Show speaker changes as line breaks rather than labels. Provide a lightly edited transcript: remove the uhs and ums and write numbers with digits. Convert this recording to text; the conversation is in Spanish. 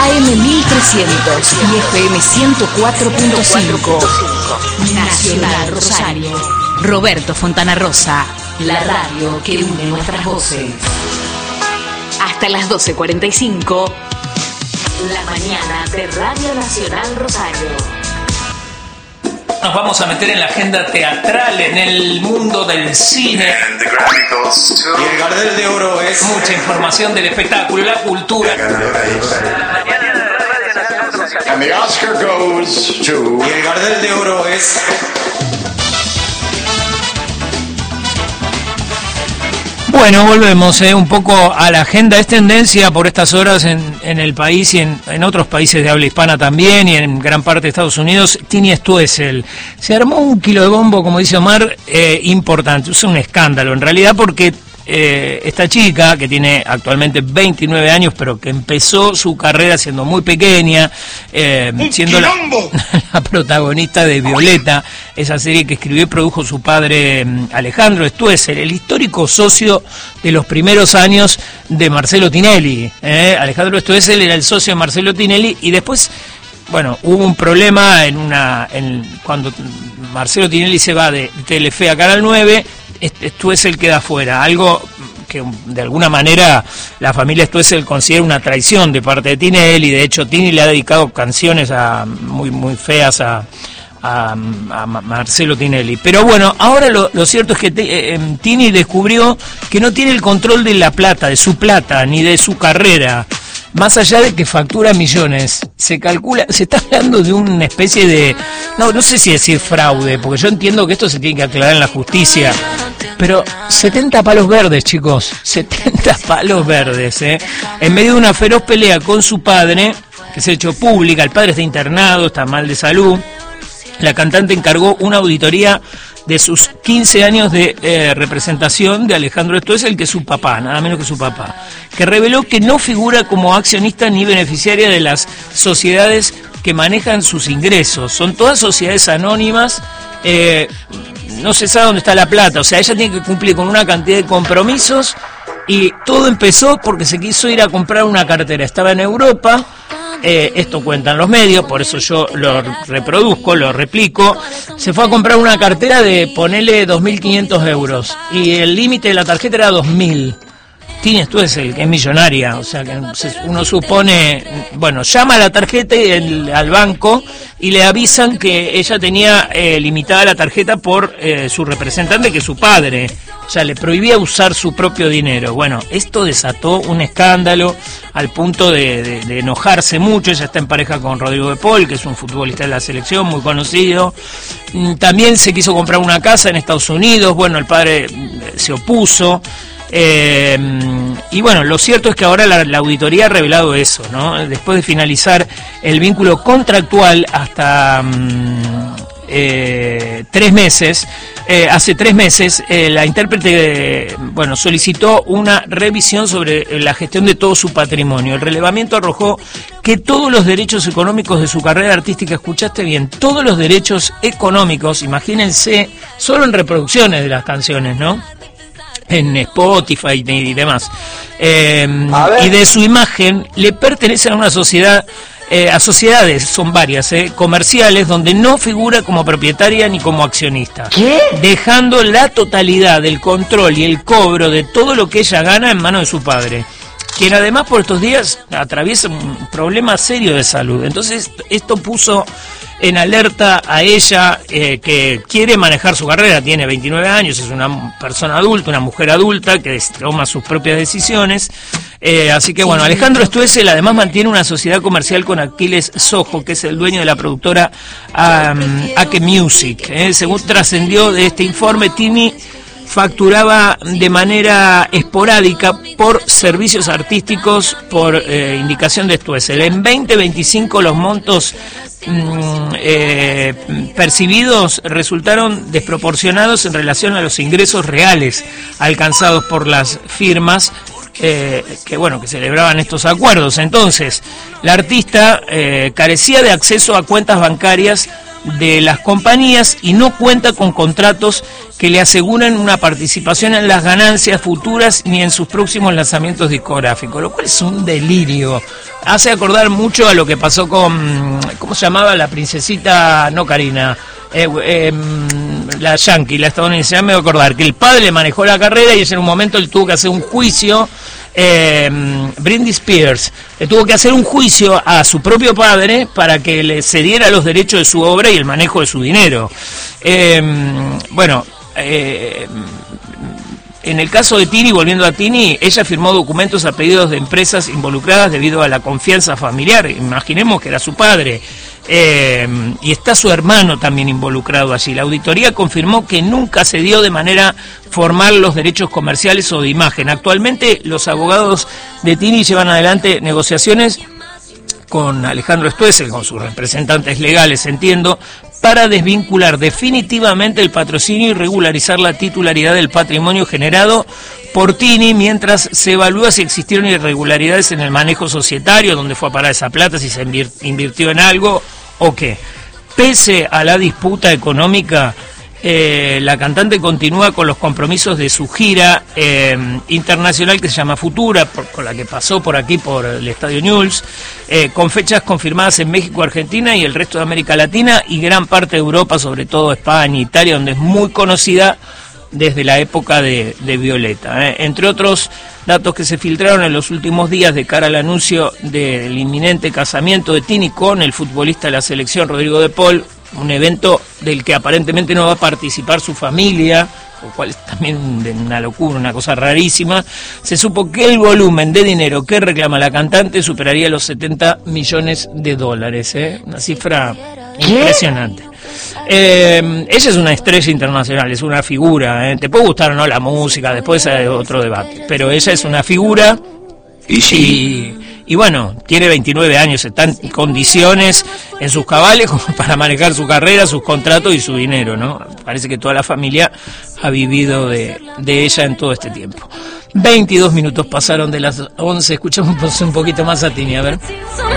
AM 1300 y FM 104.5. Nacional Rosario. Roberto Fontana Rosa, la radio que une nuestras voces. Hasta las 12:45, la mañana de Radio Nacional Rosario.
Nos vamos a meter en la agenda teatral, en el mundo del cine.
Y el Gardel de Oro es
mucha información del espectáculo, la cultura.
And the Oscar goes to... Y el Gardel de Oro es...
Bueno, volvemos un poco a la agenda. Es tendencia por estas horas en el país y en otros países de habla hispana también, y en gran parte de Estados Unidos. Tini Stoessel. Se armó un kilo de bombo, como dice Omar, importante. Es un escándalo, en realidad, porque esta chica, que tiene actualmente 29 años, pero que empezó su carrera siendo muy pequeña, siendo la protagonista de Violeta, esa serie que escribió y produjo su padre Alejandro Stoessel, el histórico socio de los primeros años de Marcelo Tinelli. Alejandro Stoessel era el socio de Marcelo Tinelli, y después, bueno, hubo un problema cuando Marcelo Tinelli se va de Telefe a Canal 9, Stoessel queda fuera, algo que de alguna manera la familia Stoessel considera una traición de parte de Tinelli. De hecho, Tinelli le ha dedicado canciones muy muy feas a Marcelo Tinelli. Pero bueno, ahora lo cierto es que Tinelli descubrió que no tiene el control de la plata, de su plata, ni de su carrera. Más allá de que factura millones, se calcula, se está hablando de una especie de, no sé si decir fraude, porque yo entiendo que esto se tiene que aclarar en la justicia, pero 70 palos verdes, chicos, 70 palos verdes, en medio de una feroz pelea con su padre, que se ha hecho pública. El padre está internado, está mal de salud. La cantante encargó una auditoría de sus 15 años de representación de Alejandro Stoessel, que es su papá, nada menos que su papá, que reveló que no figura como accionista ni beneficiaria de las sociedades que manejan sus ingresos. Son todas sociedades anónimas, no se sabe dónde está la plata, o sea, ella tiene que cumplir con una cantidad de compromisos, y todo empezó porque se quiso ir a comprar una cartera. Estaba en Europa. Esto cuentan los medios, por eso yo lo reproduzco, lo replico. Se fue a comprar una cartera de, ponele, 2.500 euros, y el límite de la tarjeta era 2.000. Tini Stoessel, que es millonaria, o sea que uno supone, bueno, llama a la tarjeta al banco y le avisan que ella tenía limitada la tarjeta por su representante, que es su padre. O sea, le prohibía usar su propio dinero. Bueno, esto desató un escándalo al punto de enojarse mucho. Ella está en pareja con Rodrigo de Paul, que es un futbolista de la selección muy conocido. También se quiso comprar una casa en Estados Unidos. Bueno, el padre se opuso. Y bueno, lo cierto es que ahora la auditoría ha revelado eso, ¿no? Después de finalizar el vínculo contractual hasta 3 meses, hace 3 meses, la intérprete solicitó una revisión sobre la gestión de todo su patrimonio. El relevamiento arrojó que todos los derechos económicos de su carrera artística, escuchaste bien, todos los derechos económicos, imagínense, solo en reproducciones de las canciones, ¿no?, en Spotify y demás, y de su imagen, le pertenecen a una sociedad, a sociedades, son varias, comerciales, donde no figura como propietaria ni como accionista. ¿Qué? Dejando la totalidad del control y el cobro de todo lo que ella gana en manos de su padre, quien además por estos días atraviesa un problema serio de salud. Entonces esto puso en alerta a ella, que quiere manejar su carrera, tiene 29 años, es una persona adulta, una mujer adulta que toma sus propias decisiones. Así que bueno, Alejandro Stoessel además mantiene una sociedad comercial con Aquiles Sojo, que es el dueño de la productora Ake Music. Según trascendió de este informe, Tini facturaba de manera esporádica por servicios artísticos por indicación de Stoessel. En 2025 los montos percibidos resultaron desproporcionados en relación a los ingresos reales alcanzados por las firmas que celebraban estos acuerdos. Entonces, la artista carecía de acceso a cuentas bancarias de las compañías y no cuenta con contratos que le aseguren una participación en las ganancias futuras ni en sus próximos lanzamientos discográficos, lo cual es un delirio. Hace acordar mucho a lo que pasó con, ¿cómo se llamaba la princesita? No, Karina, la yankee, la estadounidense, ya me voy a acordar, que el padre le manejó la carrera y en un momento él tuvo que hacer un juicio. Britney Spears le tuvo que hacer un juicio a su propio padre para que le cediera los derechos de su obra y el manejo de su dinero. En el caso de Tini, volviendo a Tini, ella firmó documentos a pedidos de empresas involucradas debido a la confianza familiar. Imaginemos que era su padre. Y está su hermano también involucrado allí. La auditoría confirmó que nunca se dio de manera formal los derechos comerciales o de imagen. Actualmente los abogados de Tini llevan adelante negociaciones con Alejandro Stoessel, con sus representantes legales, entiendo, para desvincular definitivamente el patrocinio y regularizar la titularidad del patrimonio generado por Tini, mientras se evalúa si existieron irregularidades en el manejo societario, dónde fue a parar esa plata, si se invirtió en algo o qué. Pese a la disputa económica, la cantante continúa con los compromisos de su gira internacional que se llama Futura, con la que pasó por aquí por el Estadio Newell's, con fechas confirmadas en México, Argentina y el resto de América Latina y gran parte de Europa, sobre todo España, Italia, donde es muy conocida desde la época de Violeta. Entre otros datos que se filtraron en los últimos días de cara al anuncio del inminente casamiento de Tini con el futbolista de la selección Rodrigo de Paul, un evento del que aparentemente no va a participar su familia, lo cual es también una locura, una cosa rarísima. Se supo que el volumen de dinero que reclama la cantante superaría los $70 millones, una cifra impresionante. Ella es una estrella internacional, es una figura, te puede gustar o no la música, después hay otro debate, pero ella es una figura y bueno, tiene 29 años, está en condiciones en sus cabales como para manejar su carrera, sus contratos y su dinero, ¿no? Parece que toda la familia ha vivido de ella en todo este tiempo. 22 minutos pasaron de las 11, escuchamos un poquito más a Tini, a ver.